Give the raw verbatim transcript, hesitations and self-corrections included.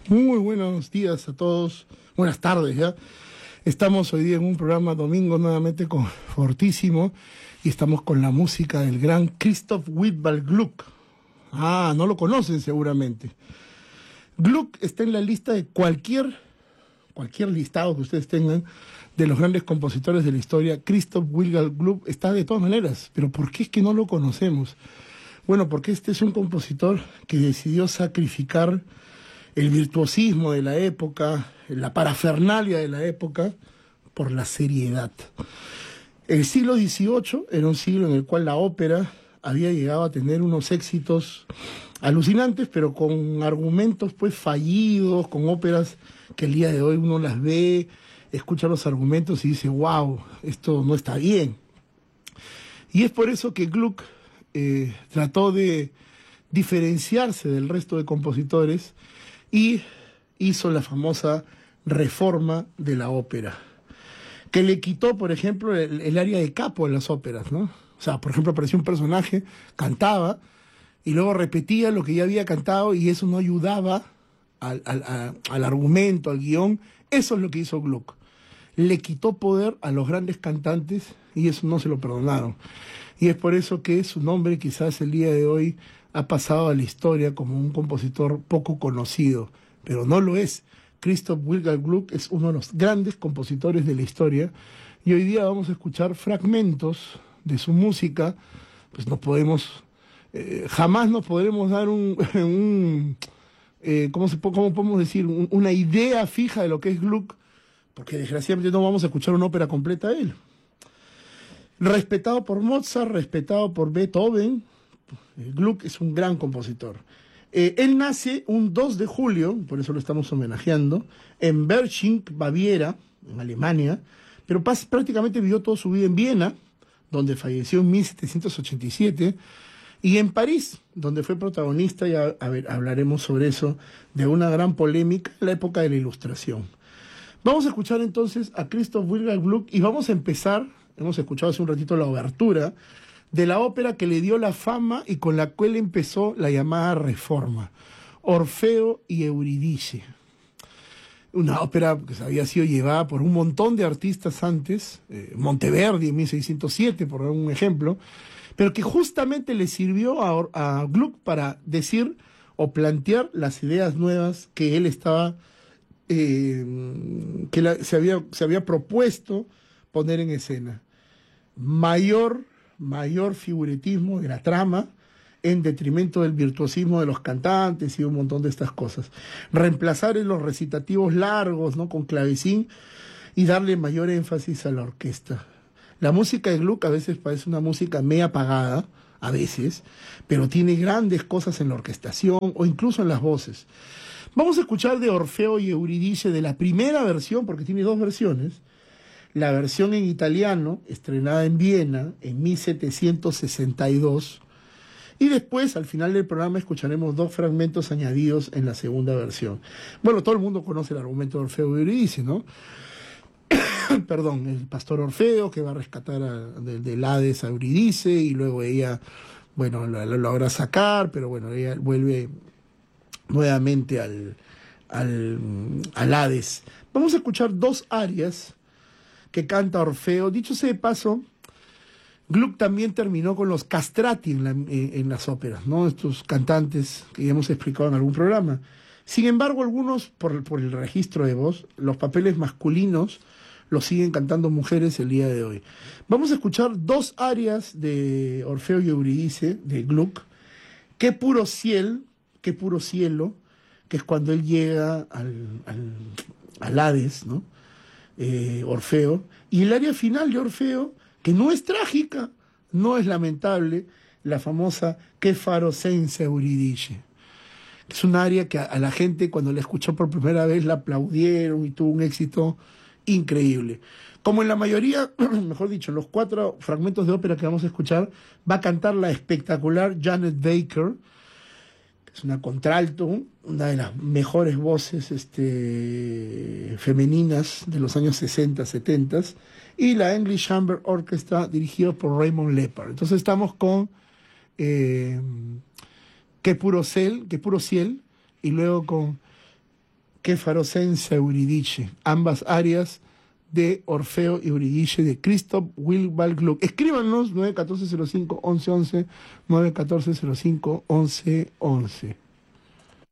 Muy buenos días a todos, buenas tardes ya. Estamos hoy día en un programa domingo nuevamente con Fortísimo y estamos con la música del gran Christoph Willibald Gluck. Ah, no lo conocen seguramente. Gluck está en la lista de cualquier, cualquier listado que ustedes tengan de los grandes compositores de la historia. Christoph Willibald Gluck está de todas maneras, pero ¿por qué es que no lo conocemos? Bueno, porque este es un compositor que decidió sacrificar el virtuosismo de la época, la parafernalia de la época, por la seriedad. El siglo dieciocho era un siglo en el cual la ópera había llegado a tener unos éxitos alucinantes, pero con argumentos pues fallidos, con óperas que el día de hoy uno las ve, escucha los argumentos y dice, wow, esto no está bien. Y es por eso que Gluck eh, trató de diferenciarse del resto de compositores y hizo la famosa reforma de la ópera, que le quitó, por ejemplo, el, el área de capo en las óperas, ¿no? O sea, por ejemplo, aparecía un personaje, cantaba, y luego repetía lo que ya había cantado, y eso no ayudaba al, al, a, al argumento, al guión. Eso es lo que hizo Gluck. Le quitó poder a los grandes cantantes, y eso no se lo perdonaron. Y es por eso que su nombre quizás el día de hoy ha pasado a la historia como un compositor poco conocido, pero no lo es. Christoph Willibald Gluck es uno de los grandes compositores de la historia, y hoy día vamos a escuchar fragmentos de su música. Pues no podemos, eh, jamás nos podremos dar un, un eh, ¿cómo, se, ¿cómo podemos decir? Un, una idea fija de lo que es Gluck, porque desgraciadamente no vamos a escuchar una ópera completa de él. Respetado por Mozart, respetado por Beethoven, Gluck es un gran compositor. Eh, él nace un dos de julio, por eso lo estamos homenajeando, en Berching, Baviera, en Alemania, pero pas, prácticamente vivió toda su vida en Viena, donde falleció en mil setecientos ochenta y siete, y en París, donde fue protagonista, y a, a ver, hablaremos sobre eso, de una gran polémica en la época de la Ilustración. Vamos a escuchar entonces a Christoph Willibald Gluck y vamos a empezar, hemos escuchado hace un ratito la obertura, de la ópera que le dio la fama y con la cual empezó la llamada Reforma, Orfeo y Eurídice. Una ópera que había sido llevada por un montón de artistas antes, eh, Monteverdi en mil seiscientos siete, por dar un ejemplo, pero que justamente le sirvió a, a Gluck para decir o plantear las ideas nuevas que él estaba, eh, que la, se, había, se había propuesto poner en escena. Mayor mayor figuretismo de la trama en detrimento del virtuosismo de los cantantes y un montón de estas cosas. Reemplazar en los recitativos largos, ¿no?, con clavecín y darle mayor énfasis a la orquesta. La música de Gluck a veces parece una música media apagada, a veces, pero tiene grandes cosas en la orquestación o incluso en las voces. Vamos a escuchar de Orfeo y Eurídice de la primera versión, porque tiene dos versiones. La versión en italiano, estrenada en Viena en mil setecientos sesenta y dos, y después, al final del programa, escucharemos dos fragmentos añadidos en la segunda versión. Bueno, todo el mundo conoce el argumento de Orfeo y Eurídice, ¿no? Perdón, el pastor Orfeo que va a rescatar a, de, del Hades a Eurídice, y luego ella, bueno, lo, lo logra sacar, pero bueno, ella vuelve nuevamente al, al, al Hades. Vamos a escuchar dos arias que canta Orfeo. Dicho sea de paso, Gluck también terminó con los castrati en, la, en, en las óperas, ¿no? Estos cantantes que ya hemos explicado en algún programa. Sin embargo, algunos, por, por el registro de voz, los papeles masculinos los siguen cantando mujeres el día de hoy. Vamos a escuchar dos arias de Orfeo y Eurídice, de Gluck. Qué puro cielo, qué puro cielo, que es cuando él llega al, al, al Hades, ¿no? Eh, Orfeo, y el área final de Orfeo, que no es trágica, no es lamentable, la famosa Que faro senza Eurídice. Es un área que a, a la gente cuando la escuchó por primera vez la aplaudieron y tuvo un éxito increíble. Como en la mayoría, mejor dicho, en los cuatro fragmentos de ópera que vamos a escuchar, va a cantar la espectacular Janet Baker, es una contralto, una de las mejores voces este, femeninas de los años sesenta, setenta, y la English Chamber Orchestra dirigida por Raymond Leppard. Entonces estamos con eh, Qué puro ciel, Qué puro ciel, y luego con Kéfaro Senza Euridice, ambas áreas de Orfeo y Euridice de Christoph Willibald Gluck. Escríbanos nueve uno cuatro cero cinco once once, nueve uno cuatro cero cinco once once.